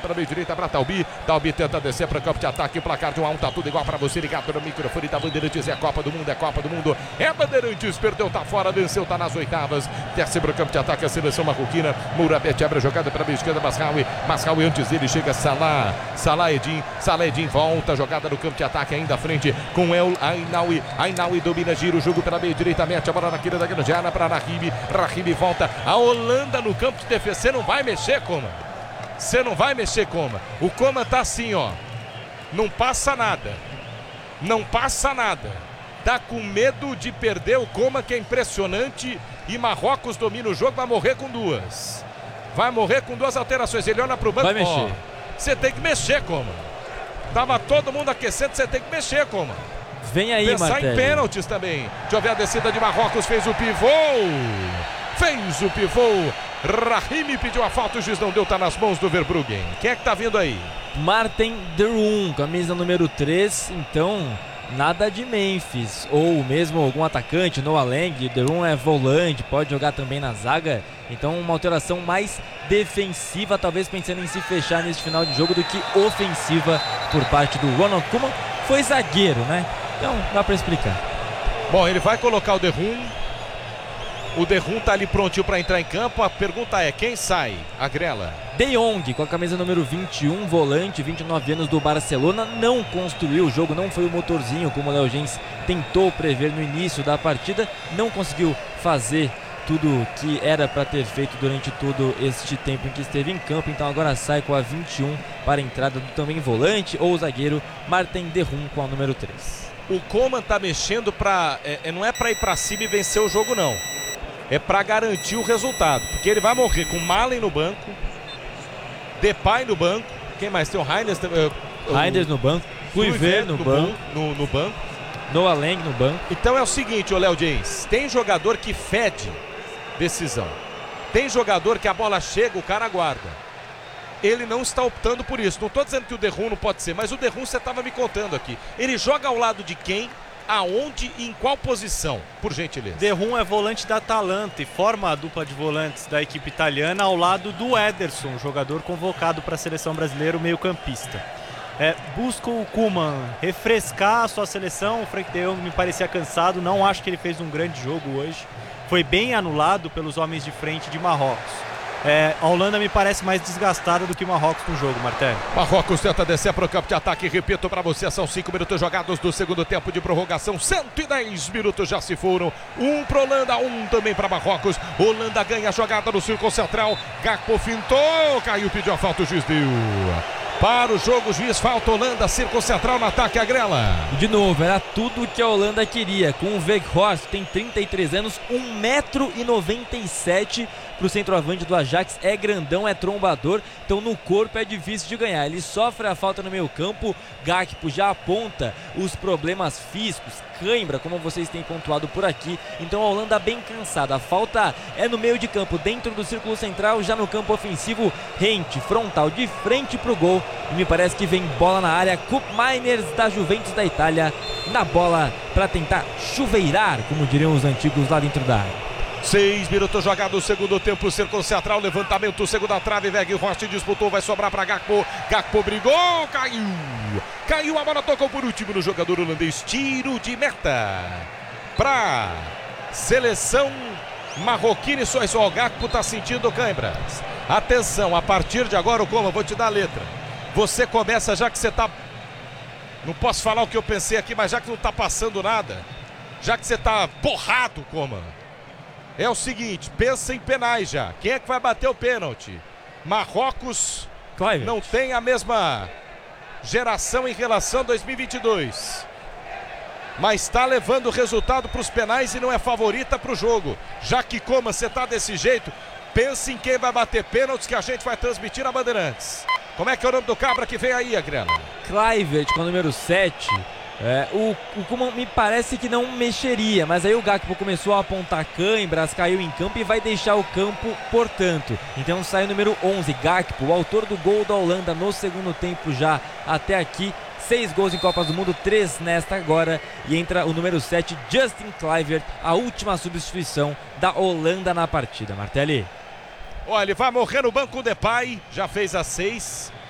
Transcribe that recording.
pela meia direita para Taubi. Taubi tenta descer para o campo de ataque. O placar de 1 a 1, tá tudo igual para você. Ligado no microfone da Bandeirantes. É Copa do Mundo, é Copa do Mundo. É Bandeirantes, perdeu, tá fora, venceu, tá nas oitavas. Desce para o campo de ataque a seleção marroquina. Mourabet abre a jogada pela meia esquerda. Masraoui antes dele chega Salah. Salah Edin volta. Jogada no campo de ataque ainda à frente com El Ainaoui. Ainaoui domina, gira o jogo pela meia direita. Mete a bola na quina da grande área para Rahimi. Rahimi volta. A Holanda no campo de defesa. Você não vai mexer, Coman. Você não vai mexer, Coman. O Coman tá assim, ó. Não passa nada. Não passa nada. Tá com medo de perder o Coman, que é impressionante. E Marrocos domina o jogo, vai morrer com duas. Vai morrer com duas alterações. Ele olha pro banco. Vai mexer. Você tem que mexer, Coman. Tava todo mumundo aquecendo, você tem que mexer, Coman. Vem aí, pensar Martelli. em pênaltis também. Deixa eu ver a descida de Marrocos, fez o pivô. Fez o pivô. Rahimi pediu a falta, o juiz não deu, tá nas mãos do Verbruggen. Quem é que tá vindo aí? Martin de Roon, camisa número 3, então nada de Memphis, ou mesmo algum atacante, Noah Lang. De Roon é volante, pode jogar também na zaga, então uma alteração mais defensiva, talvez pensando em se fechar nesse final de jogo do que ofensiva por parte do Ronald Koeman. Foi zagueiro, né? Então dá pra explicar. Bom, ele vai colocar o De Roon. O De Roon tá ali prontinho para entrar em campo. A pergunta é, quem sai? Agrela. De Jong, com a camisa número 21, volante, 29 anos do Barcelona, não construiu o jogo, não foi o motorzinho como o Léo Gens tentou prever no início da partida, não conseguiu fazer tudo que era para ter feito durante todo este tempo em que esteve em campo, então agora sai com a 21 para a entrada do também volante ou zagueiro Martin de Roon com a número 3. O Koeman tá mexendo para não é para ir para cima e vencer o jogo, não. É para garantir o resultado, porque ele vai morrer com Malen no banco, Depay no banco, quem mais tem? O Reinders no banco, Kluivert no banco, no banco, Noah Lang no banco. Então é o seguinte, Léo James, tem jogador que fede decisão, tem jogador que a bola chega, o cara aguarda. Ele não está optando por isso. Não estou dizendo que o De Roon não pode ser, mas o De Roon você estava me contando aqui. Ele joga ao lado de quem? Aonde e em qual posição, por gentileza? De Roon é volante da Atalanta e forma a dupla de volantes da equipe italiana ao lado do Ederson, jogador convocado para a seleção brasileira, o meio-campista. Busca o Koeman refrescar a sua seleção. O Frank de Jong me parecia cansado, não acho que ele fez um grande jogo hoje. Foi bem anulado pelos homens de frente de Marrocos. A Holanda me parece mais desgastada do que Marrocos no jogo, Martelli. Marrocos tenta descer para o campo de ataque. Repito para você, são 5 minutos jogados do segundo tempo de prorrogação. 110 minutos já se foram. 1 para Holanda, 1 também para Marrocos. Holanda ganha a jogada no círculo central. Gakpo fintou, caiu, pediu a falta, o juiz deu. Para o jogo, o juiz falta. Holanda, círculo central no ataque, Agrela. De novo, era tudo o que a Holanda queria. Com o Weghorst, tem 33 anos, 1,97 m para o centroavante do Ajax. É grandão, é trombador, então no corpo é difícil de ganhar. Ele sofre a falta no meio campo. Gakpo já aponta os problemas físicos, cãibra, como vocês têm pontuado por aqui. Então a Holanda bem cansada. A falta é no meio de campo, dentro do círculo central, já no campo ofensivo. Rente, frontal, de frente para o gol. E me parece que vem bola na área. Koop Meiners da Juventus da Itália na bola para tentar chuveirar, como diriam os antigos lá dentro da área. 6 minutos jogados, o segundo tempo, círculo central, levantamento, segunda trave, Weghorst disputou, vai sobrar para Gakpo. Gakpo brigou, caiu. Caiu, a bola tocou por último no jogador holandês. Tiro de meta para seleção marroquina. Isso aí, só o Gakpo está sentindo cãibras. Atenção, a partir de agora, como eu vou te dar a letra. Você começa, já que você está... Não posso falar o que eu pensei aqui, mas já que não está passando nada, já que você está borrado, Koeman, é o seguinte, pensa em penais já. Quem é que vai bater o pênalti? Marrocos Kluivert não tem a mesma geração em relação a 2022. Mas está levando o resultado para os penais e não é favorita para o jogo. Já que, Koeman, você está desse jeito, pense em quem vai bater pênaltis que a gente vai transmitir na Bandeirantes. Como é que é o nome do cabra que vem aí, Agrela? Kluivert com o número 7. O Koeman me parece que não mexeria, mas aí o Gakpo começou a apontar cãibras, caiu em campo e vai deixar o campo, portanto. Então sai o número 11, Gakpo, o autor do gol da Holanda no segundo tempo já até aqui. 6 gols em Copas do Mundo, 3 nesta agora. E entra o número 7, Justin Kluivert, a última substituição da Holanda na partida. Martelli. Olha, ele vai morrer no banco, o Depay já fez a 6.